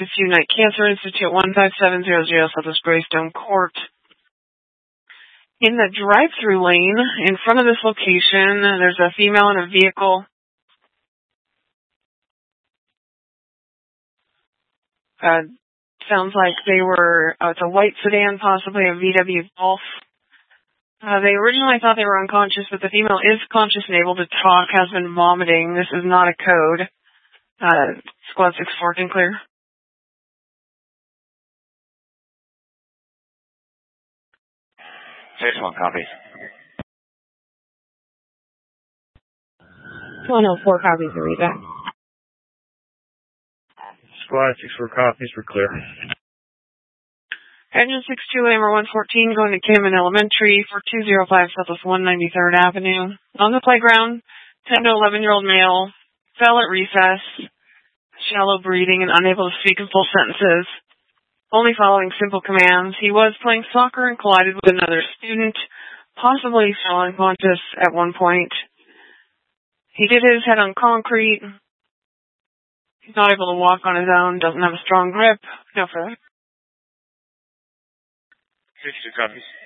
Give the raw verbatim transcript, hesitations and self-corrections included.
to Night Cancer Institute, one five seven zero zero Southwest Greystone Court. In the drive-through lane in front of this location, there's a female in a vehicle. Uh, sounds like they were, uh, it's a white sedan, possibly a V W Golf. Uh, they originally thought they were unconscious, but the female is conscious and able to talk, has been vomiting. This is not a code. Uh, squad six four can clear. six one, copy. one oh four copies to read that. Squad six four copies, we're clear. Engine six two, Amber one fourteen, going to Cameron Elementary for two oh five Southwest one ninety-third Avenue. On the playground, ten to eleven-year-old male, fell at recess, shallow breathing and unable to speak in full sentences, only following simple commands. He was playing soccer and collided with another student, possibly fell unconscious at one point. He did his head on concrete. He's not able to walk on his own, doesn't have a strong grip. No further. six two copies.